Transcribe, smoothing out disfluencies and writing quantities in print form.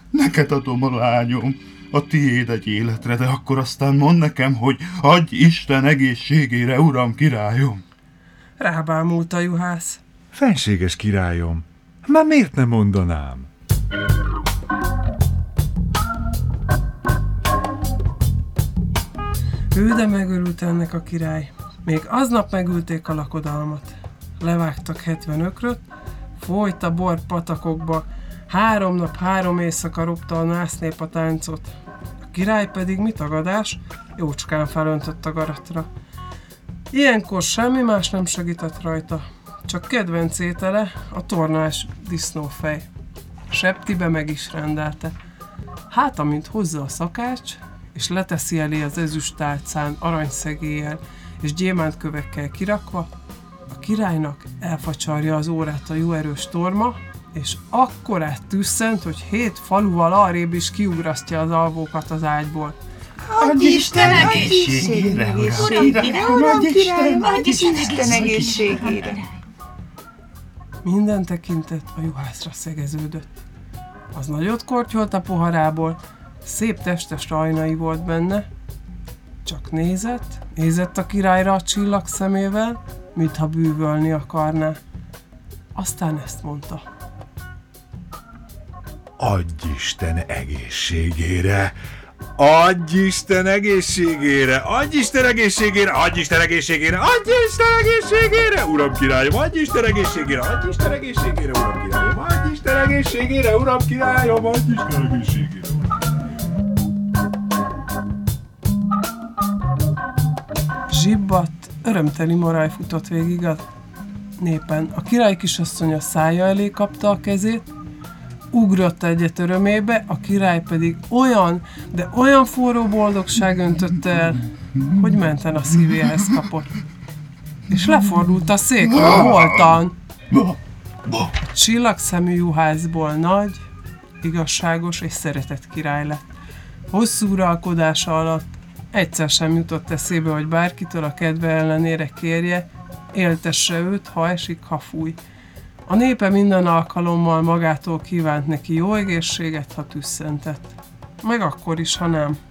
neked adom a lányom, a tiéd egy életre, de akkor aztán mondd nekem, hogy adj Isten egészségére, uram királyom. Rábámult a juhász. Fenséges királyom, már miért nem mondanám? Ő de megörült ennek a király. Még aznap megülték a lakodalmat. Levágtak 70 ökröt, folyt a bor patakokba, 3 nap, 3 éjszaka ropta a násznép a táncot. A király pedig mi tagadás, jócskán felöntött a garatra. Ilyenkor semmi más nem segített rajta, csak kedvenc étele a tornás disznófej. Septibe meg is rendelte. Hát, amint hozza a szakács, és leteszi elé az ezüsttálcán aranyszegéllyel és gyémántkövekkel kirakva, a királynak elfacsarja az órát a jó erős torma, és akkorát tüsszent, hogy 7 faluval arrébb is kiugrasztja az alvókat az ágyból. Adj Isten egészségére, uram királyom, adj Isten egészségére. Minden tekintet a juhászra szegeződött. Az nagyot kortyolt a poharából, szép testes rajnai volt benne, csak nézett a királyra a csillag szemével, mintha bűvölni akarná. Aztán ezt mondta. Adj Isten egészségére! Adj Isten egészségére! Adj Isten egészségére! Adj Isten egészségére! Adj Isten egészségére! Uram királyom, adj Isten egészségére! Adj Isten egészségére, uram királyom! Adj Isten egészségére, uram királyom! Adj Isten egészségére! Zsibbadt, örömteli moraj futott végig a népen. A király kisasszony a szája elé kapta a kezét, ugrott egyet örömébe, a király pedig olyan, de olyan forró boldogság öntötte el, hogy menten a szívéhez kapott. És lefordult a székről holtan. A csillagszemű juhászból nagy, igazságos és szeretett király lett. Hosszú uralkodása alatt egyszer sem jutott eszébe, hogy bárkitől a kedve ellenére kérje, éltesse őt, ha esik, ha fúj. A népe minden alkalommal magától kívánt neki jó egészséget, ha tüsszentett. Meg akkor is, ha nem.